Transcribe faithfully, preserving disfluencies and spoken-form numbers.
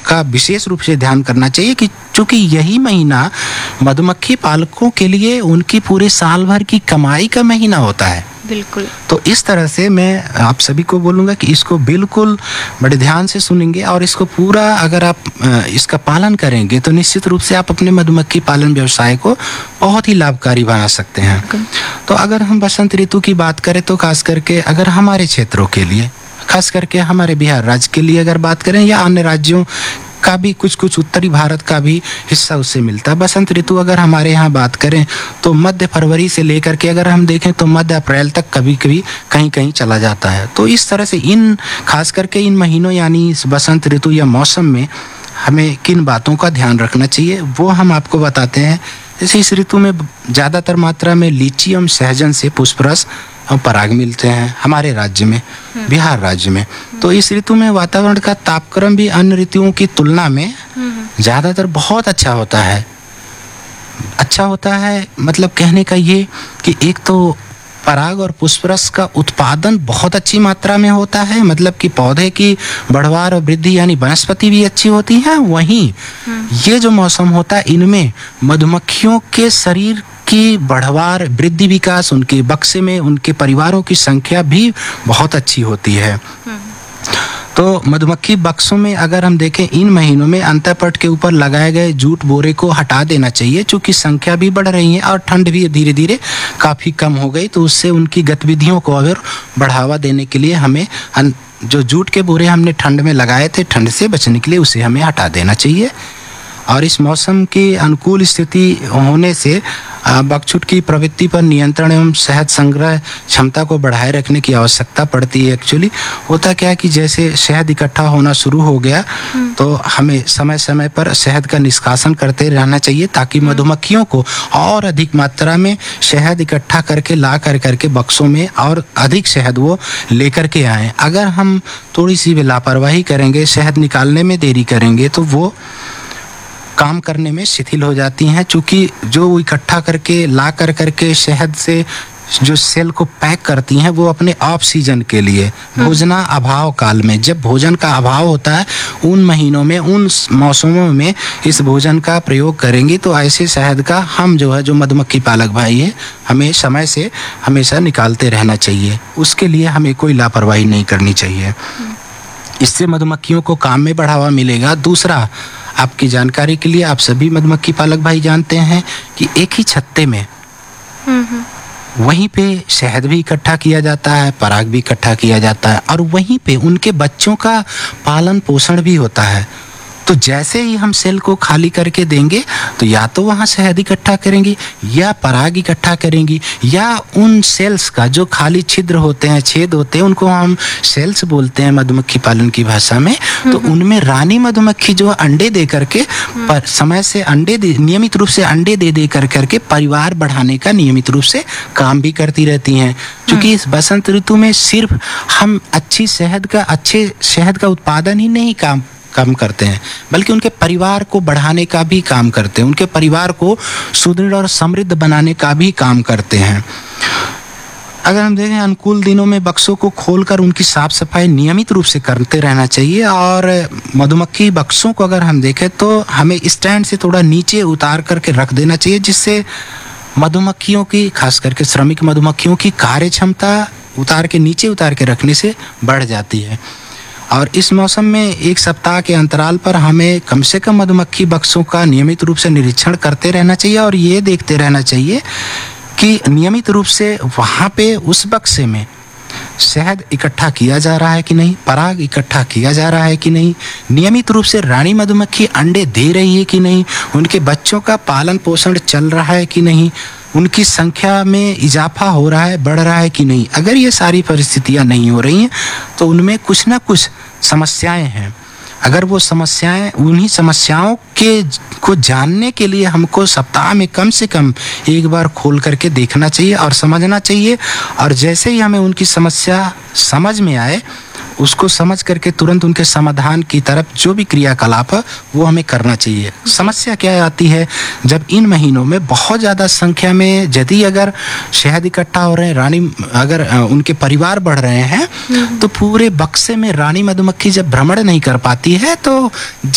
का विशेष रूप से ध्यान करना चाहिए कि चूँकि यही महीना मधुमक्खी पालकों के लिए उनकी पूरे साल भर की कमाई का महीना होता है। बिल्कुल। तो इस तरह से मैं आप सभी को बोलूँगा कि इसको बिल्कुल बड़े ध्यान से सुनेंगे और इसको पूरा अगर आप इसका पालन करेंगे तो निश्चित रूप से आप अपने मधुमक्खी पालन व्यवसाय को बहुत ही लाभकारी बना सकते हैं। तो अगर हम बसंत ऋतु की बात करें तो खास करके अगर हमारे क्षेत्रों के लिए, खास करके हमारे बिहार राज्य के लिए अगर बात करें या अन्य राज्यों का भी कुछ कुछ उत्तरी भारत का भी हिस्सा उससे मिलता है। बसंत ऋतु अगर हमारे यहाँ बात करें तो मध्य फरवरी से लेकर के अगर हम देखें तो मध्य अप्रैल तक कभी कभी कहीं कहीं चला जाता है। तो इस तरह से इन खास करके इन महीनों यानी इस बसंत ऋतु या मौसम में हमें किन बातों का ध्यान रखना चाहिए वो हम आपको बताते हैं। जैसे इस ऋतु में ज़्यादातर मात्रा में लीची एवं सहजन से पुष्परस और पराग मिलते हैं हमारे राज्य में, बिहार राज्य में। तो इस ऋतु में वातावरण का तापक्रम भी अन्य ऋतुओं की तुलना में ज़्यादातर बहुत अच्छा होता है। अच्छा होता है मतलब कहने का ये कि एक तो पराग और पुष्परस का उत्पादन बहुत अच्छी मात्रा में होता है, मतलब कि पौधे की बढ़वार और वृद्धि यानी वनस्पति भी अच्छी होती है। वहीं ये जो मौसम होता है इनमें मधुमक्खियों के शरीर की बढ़वार, वृद्धि, विकास, उनके बक्से में उनके परिवारों की संख्या भी बहुत अच्छी होती है। तो मधुमक्खी बक्सों में अगर हम देखें इन महीनों में अंतःपट के ऊपर लगाए गए जूट बोरे को हटा देना चाहिए, चूँकि संख्या भी बढ़ रही है और ठंड भी धीरे धीरे काफ़ी कम हो गई। तो उससे उनकी गतिविधियों को अगर बढ़ावा देने के लिए हमें जो जूट के बोरे हमने ठंड में लगाए थे, ठंड से बचने के लिए उसे हमें हटा देना चाहिए। और इस मौसम की अनुकूल स्थिति होने से बकछुट की प्रवृत्ति पर नियंत्रण एवं शहद संग्रह क्षमता को बढ़ाए रखने की आवश्यकता पड़ती है। एक्चुअली होता क्या है कि जैसे शहद इकट्ठा होना शुरू हो गया तो हमें समय समय पर शहद का निष्कासन करते रहना चाहिए ताकि मधुमक्खियों को और अधिक मात्रा में शहद इकट्ठा करके ला कर करके बक्सों में और अधिक शहद वो लेकर के आएँ। अगर हम थोड़ी सी भी लापरवाही करेंगे, शहद निकालने में देरी करेंगे तो वो काम करने में शिथिल हो जाती हैं, चूँकि जो इकट्ठा करके ला कर करके शहद से जो सेल को पैक करती हैं वो अपने ऑफ सीजन के लिए भोजना अभाव काल में, जब भोजन का अभाव होता है उन महीनों में, उन मौसमों में इस भोजन का प्रयोग करेंगी। तो ऐसे शहद का हम जो है जो मधुमक्खी पालक भाई है हमें समय से हमेशा निकालते रहना चाहिए। उसके लिए हमें कोई लापरवाही नहीं करनी चाहिए। इससे मधुमक्खियों को काम में बढ़ावा मिलेगा। दूसरा, आपकी जानकारी के लिए, आप सभी मधुमक्खी पालक भाई जानते हैं कि एक ही छत्ते में वहीं पे शहद भी इकट्ठा किया जाता है, पराग भी इकट्ठा किया जाता है और वहीं पे उनके बच्चों का पालन पोषण भी होता है। तो जैसे ही हम सेल को खाली करके देंगे तो या तो वहाँ शहद इकट्ठा करेंगी या पराग इकट्ठा करेंगी, या उन सेल्स का जो खाली छिद्र होते हैं, छेद होते हैं, उनको हम सेल्स बोलते हैं मधुमक्खी पालन की भाषा में। तो उनमें रानी मधुमक्खी जो अंडे दे करके पर समय से अंडे दे नियमित रूप से अंडे दे दे कर करके परिवार बढ़ाने का नियमित रूप से काम भी करती रहती हैं। क्योंकि इस बसंत ऋतु में सिर्फ हम अच्छी शहद का अच्छे शहद का उत्पादन ही नहीं काम काम करते हैं, बल्कि उनके परिवार को बढ़ाने का भी काम करते हैं, उनके परिवार को सुदृढ़ और समृद्ध बनाने का भी काम करते हैं। अगर हम देखें अनुकूल दिनों में बक्सों को खोलकर उनकी साफ सफाई नियमित रूप से करते रहना चाहिए। और मधुमक्खी बक्सों को अगर हम देखें तो हमें स्टैंड से थोड़ा नीचे उतार करके रख देना चाहिए, जिससे मधुमक्खियों की, खास करके श्रमिक मधुमक्खियों की कार्य क्षमता उतार के नीचे उतार के रखने से बढ़ जाती है। और इस मौसम में एक सप्ताह के अंतराल पर हमें कम से कम मधुमक्खी बक्सों का नियमित रूप से निरीक्षण करते रहना चाहिए और ये देखते रहना चाहिए कि नियमित रूप से वहाँ पे उस बक्से में शहद इकट्ठा किया जा रहा है कि नहीं, पराग इकट्ठा किया जा रहा है कि नहीं, नियमित रूप से रानी मधुमक्खी अंडे दे रही है कि नहीं, उनके बच्चों का पालन पोषण चल रहा है कि नहीं, उनकी संख्या में इजाफा हो रहा है, बढ़ रहा है कि नहीं। अगर ये सारी परिस्थितियां नहीं हो रही हैं तो उनमें कुछ ना कुछ समस्याएं हैं। अगर वो समस्याएं, उन्हीं समस्याओं के को जानने के लिए हमको सप्ताह में कम से कम एक बार खोल करके देखना चाहिए और समझना चाहिए। और जैसे ही हमें उनकी समस्या समझ में आए उसको समझ करके तुरंत उनके समाधान की तरफ जो भी क्रियाकलाप है वो हमें करना चाहिए। समस्या क्या आती है, जब इन महीनों में बहुत ज़्यादा संख्या में यदि अगर शहद इकट्ठा हो रहे हैं, रानी अगर उनके परिवार बढ़ रहे हैं तो पूरे बक्से में रानी मधुमक्खी जब भ्रमण नहीं कर पाती है तो